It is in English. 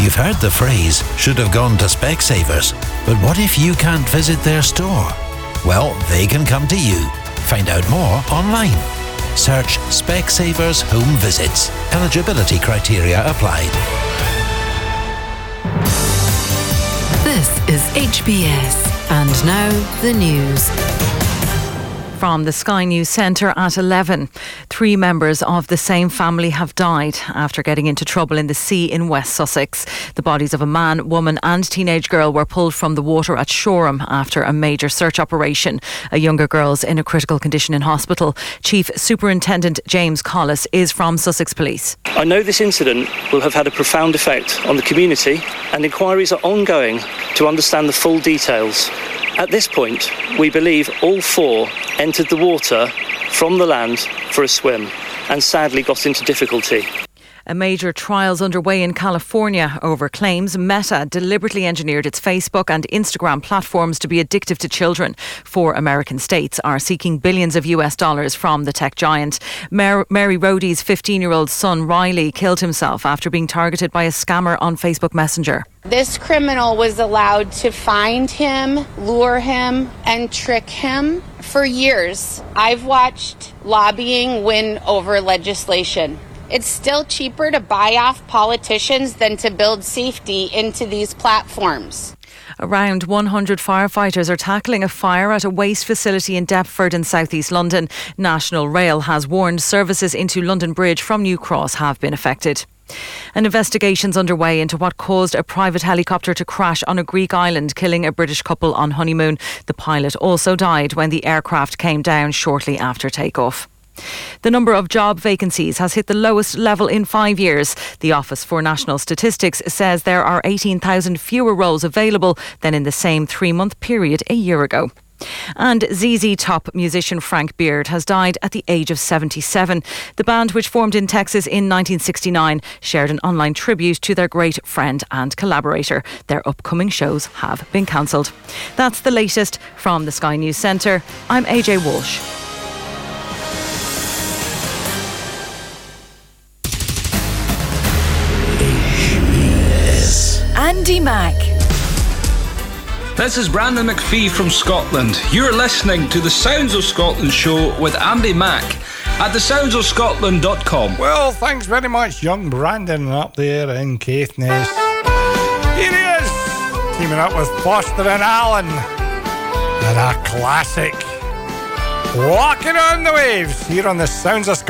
You've heard the phrase, should have gone to Specsavers. But what if you can't visit their store? Well, they can come to you. Find out more online. Search Specsavers Home Visits. Eligibility criteria applied. This is HBS. And now the news. From the Sky News Centre at 11. 3 members of the same family have died after getting into trouble in the sea in West Sussex. The bodies of a man, woman and teenage girl were pulled from the water at Shoreham after a major search operation. A younger girl's in a critical condition in hospital. Chief Superintendent James Collis is from Sussex Police. I know this incident will have had a profound effect on the community, and inquiries are ongoing to understand the full details. At this point, we believe all 4 entered the water from the land for a swim and sadly got into difficulty. A major trial's underway in California over claims Meta deliberately engineered its Facebook and Instagram platforms to be addictive to children. 4 American states are seeking billions of US dollars from the tech giant. Mary Rhodey's 15-year-old son Riley killed himself after being targeted by a scammer on Facebook Messenger. This criminal was allowed to find him, lure him, and trick him for years. I've watched lobbying win over legislation. It's still cheaper to buy off politicians than to build safety into these platforms. Around 100 firefighters are tackling a fire at a waste facility in Deptford in southeast London. National Rail has warned services into London Bridge from New Cross have been affected. An investigation's underway into what caused a private helicopter to crash on a Greek island, killing a British couple on honeymoon. The pilot also died when the aircraft came down shortly after takeoff. The number of job vacancies has hit the lowest level in 5 years. The Office for National Statistics says there are 18,000 fewer roles available than in the same 3-month period a year ago. And ZZ Top musician Frank Beard has died at the age of 77. The band, which formed in Texas in 1969, shared an online tribute to their great friend and collaborator. Their upcoming shows have been cancelled. That's the latest from the Sky News Centre. I'm AJ Walsh. Andy Mack. This is Brandon McPhee from Scotland. You're listening to the Sounds of Scotland show with Andy Mack at thesoundsofscotland.com. Well, thanks very much, young Brandon up there in Caithness. Here he is, teaming up with Foster and Allen. And a classic, Walking on the Waves, here on the Sounds of Scotland.